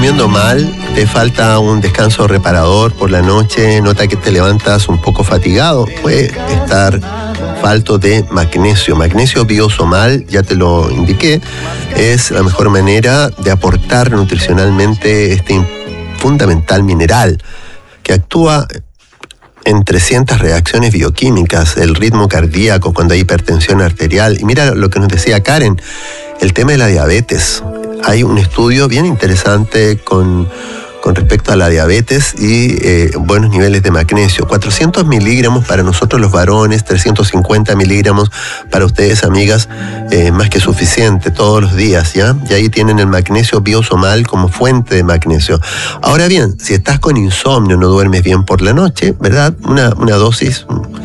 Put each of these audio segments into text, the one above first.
durmiendo mal, te falta un descanso reparador por la noche, nota que te levantas un poco fatigado, puede estar falto de magnesio. Magnesio biosomal, ya te lo indiqué, es la mejor manera de aportar nutricionalmente este fundamental mineral que actúa en 300 reacciones bioquímicas, el ritmo cardíaco, cuando hay hipertensión arterial. Y mira lo que nos decía Karen, el tema de la diabetes. Hay un estudio bien interesante con respecto a la diabetes y buenos niveles de magnesio. 400 miligramos para nosotros los varones, 350 miligramos para ustedes, amigas, más que suficiente todos los días, ¿ya? Y ahí tienen el magnesio biosomal como fuente de magnesio. Ahora bien, si estás con insomnio, no duermes bien por la noche, ¿verdad? Una dosis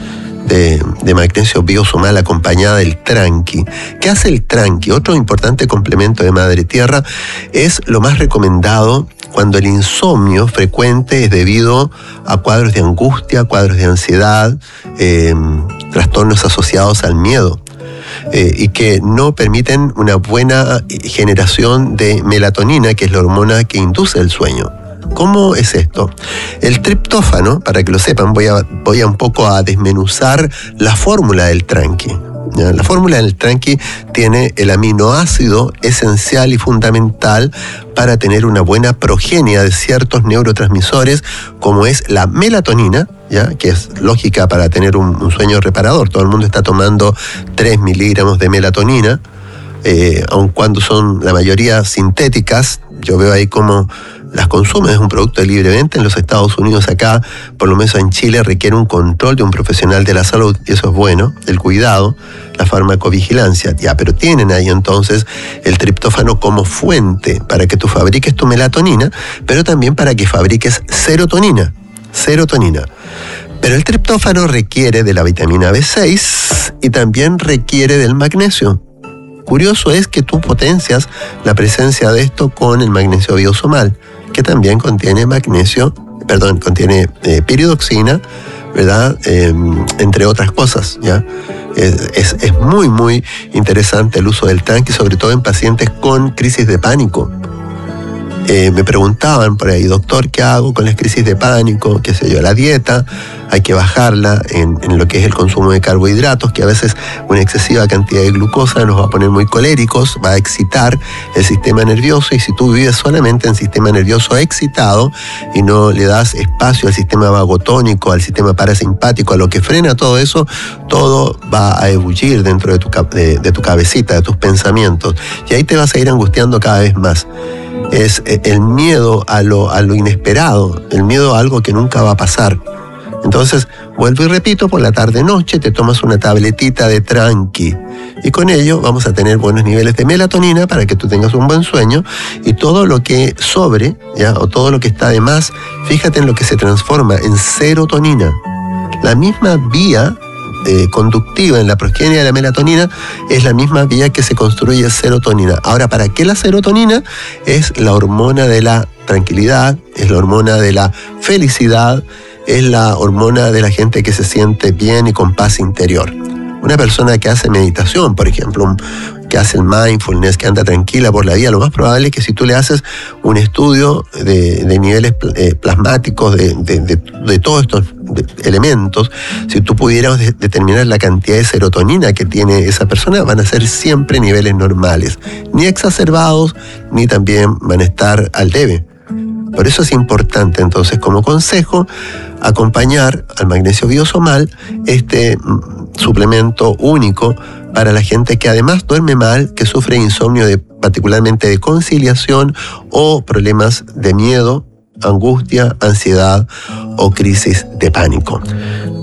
de magnesio biosomal acompañada del tranqui. ¿Qué hace el tranqui? Otro importante complemento de Madre Tierra, es lo más recomendado cuando el insomnio frecuente es debido a cuadros de angustia, cuadros de ansiedad, trastornos asociados al miedo, y que no permiten una buena generación de melatonina, que es la hormona que induce el sueño. ¿Cómo es esto? El triptófano, para que lo sepan, voy a un poco a desmenuzar la fórmula del tranqui. ¿Ya? La fórmula del tranqui tiene el aminoácido esencial y fundamental para tener una buena progenia de ciertos neurotransmisores, como es la melatonina, ¿ya? Que es lógica para tener un sueño reparador. Todo el mundo está tomando 3 miligramos de melatonina, aun cuando son la mayoría sintéticas. Yo veo ahí cómo las consumen, es un producto de libre venta en los Estados Unidos. Acá, por lo menos en Chile, requiere un control de un profesional de la salud, y eso es bueno, el cuidado, la farmacovigilancia. Ya, pero tienen ahí entonces el triptófano como fuente para que tú fabriques tu melatonina, pero también para que fabriques serotonina. Pero el triptófano requiere de la vitamina B6 y también requiere del magnesio. Curioso es que tú potencias la presencia de esto con el magnesio biosomal, que también contiene contiene piridoxina, ¿verdad? Entre otras cosas, ¿ya? Es muy, muy interesante el uso del tranqui, sobre todo en pacientes con crisis de pánico. Me preguntaban por ahí, doctor, ¿qué hago con las crisis de pánico? ¿Qué sé yo? La dieta, hay que bajarla en lo que es el consumo de carbohidratos, que a veces una excesiva cantidad de glucosa nos va a poner muy coléricos, va a excitar el sistema nervioso, y si tú vives solamente en sistema nervioso excitado y no le das espacio al sistema vagotónico, al sistema parasimpático, a lo que frena todo eso, todo va a ebullir dentro de tu cabecita, de tus pensamientos, y ahí te vas a ir angustiando cada vez más. Es el miedo a lo inesperado, el miedo a algo que nunca va a pasar. Entonces, vuelvo y repito, por la tarde-noche te tomas una tabletita de tranqui, y con ello vamos a tener buenos niveles de melatonina para que tú tengas un buen sueño, y todo lo que sobre, ¿ya? O todo lo que está de más, fíjate en lo que se transforma en serotonina. La misma vía conductiva en la progenia de la melatonina es la misma vía que se construye serotonina. Ahora, ¿para qué la serotonina? Es la hormona de la tranquilidad, es la hormona de la felicidad, es la hormona de la gente que se siente bien y con paz interior. Una persona que hace meditación, por ejemplo, que hace el mindfulness, que anda tranquila por la vida, lo más probable es que si tú le haces un estudio de niveles plasmáticos de todos estos elementos, si tú pudieras determinar la cantidad de serotonina que tiene esa persona, van a ser siempre niveles normales, ni exacerbados, ni también van a estar al debe. Por eso es importante, entonces, como consejo, acompañar al magnesio biosomal, este suplemento único para la gente que además duerme mal, que sufre insomnio particularmente de conciliación, o problemas de miedo, angustia, ansiedad o crisis de pánico.